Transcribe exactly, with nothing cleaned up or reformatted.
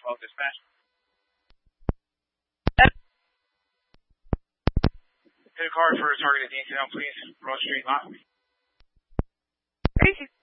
twelve dispatch. Hit a card for a targeted incident, please. Broad Street lot. Crazy.